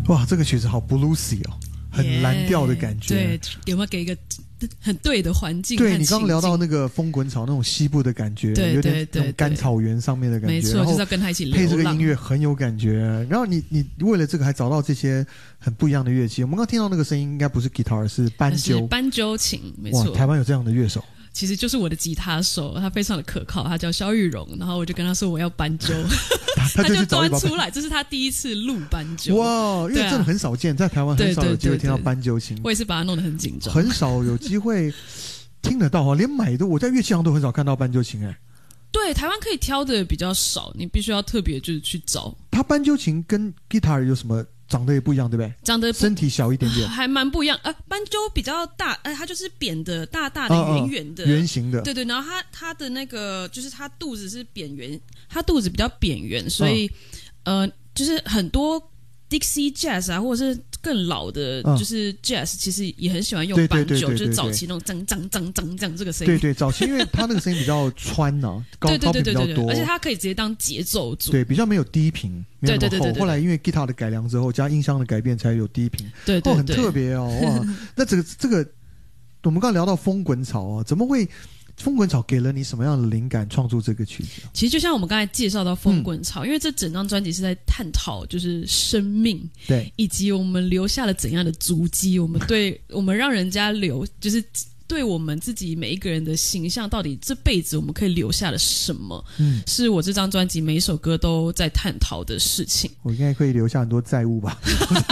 哇，这个曲子好 bluesy 哦，很蓝调的感觉。 对，有没有给一个很对的环境？ 对，你刚刚聊到那个风滚草那种西部的感觉， 对有点那种干草原上面的感觉， 没错，就是要跟他一起流浪。 配这个音乐很有感觉。然后你为了这个还找到这些很不一样的乐器。我们刚刚听到那个声音应该不是 guitar， 是斑鸠， 是斑鸠琴，没错。 哇，台湾有这样的乐手。 其实就是我的吉他手，他非常的可靠，他叫萧玉荣，然后我就跟他说我要斑鸠，他就端出来，这是他第一次录斑鸠。 哇，因为真的很少见，在台湾很少有机会听到斑鸠琴。 我也是把它弄得很紧张， 很少有机会听得到，连买的我在乐器行都很少看到斑鸠琴。 对，台湾可以挑的比较少，你必须要特别就是去找。 它斑鸠琴跟 guitar 有什么？长得也不一样，对不对？ 长得身体小一点点， 还蛮不一样。斑鸠比较大，它就是扁的、大大的、圆圆的、 圆形的。 对对，然后它的那个就是它肚子是扁圆，它肚子比较扁圆，所以就是很多 Dixie Jazz 啊，或者是更老的，就是 Jazz，其实也很喜欢用斑鸠，就是早期那种铮这样这个声音。 对对，早期因为它那个声音比较穿高频比较多， 而且它可以直接当节奏组， 对，比较没有低频，没有那么厚。后来因为 guitar 的改良之后，加音箱的改变，才有低频。 对， 很特别哦，哇！那这个，我们刚刚聊到风滚草哦，怎么会？风滚草给了你什么样的灵感创作这个曲子？ 其实就像我们刚才介绍到风滚草，因为这整张专辑是在探讨就是生命， 对， 以及我们留下了怎样的足迹，我们让人家就是对我们自己每一个人的形象，到底这辈子我们可以留下了什么？是我这张专辑每一首歌都在探讨的事情。 我应该可以留下很多债务吧？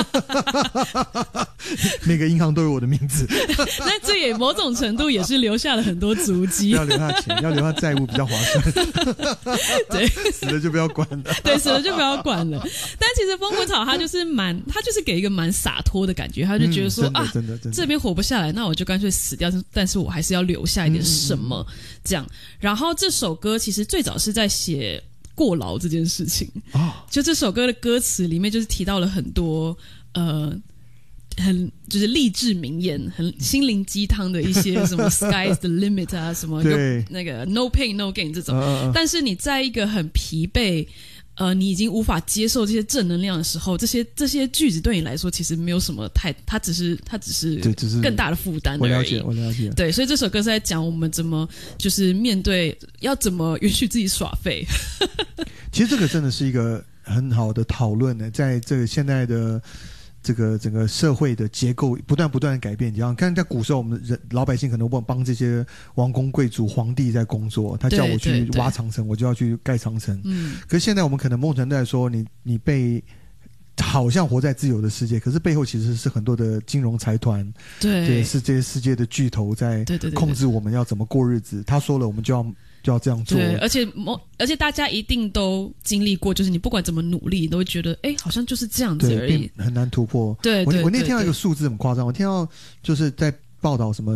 每个银行都有我的名字。 那这也某种程度也是留下了很多足迹。 不要留下钱，要留下债务比较划算。 对， 死了就不要管了。 对，死了就不要管了。但其实风滚草他就是给一个蛮洒脱的感觉，他就觉得说真的这边活不下来，那我就干脆死掉。但是我还是要留下一点什么，这样。然后这首歌其实最早是在写过劳这件事情就这首歌的歌词里面就是提到了很多很就是励志名言，很心灵鸡汤的一些什么 Sky is the limit 啊，什么那个 No pain no gain 这种。但是你在一个很疲惫。你已经无法接受这些正能量的时候，这些句子对你来说其实没有什么它只是更大的负担而已。 我了解。 对，所以这首歌是在讲我们怎么就是面对，要怎么允许自己耍废。 其实这个真的是一个很好的讨论呢，在这个现在的这个整个社会的结构不断的改变，你像看在古时候，我们老百姓可能帮这些王公贵族、皇帝在工作，他叫我去挖长城，我就要去盖长城。可是现在我们可能某种程度来说，你被好像活在自由的世界，可是背后其实是很多的金融财团，对，是这些世界的巨头在控制我们要怎么过日子。他说了，我们就要这样做。 对，而且大家一定都经历过，就是你不管怎么努力，你都会觉得好像就是这样子而已， 很难突破。 对， 我那天听到一个数字很夸张，我听到就是在报道什么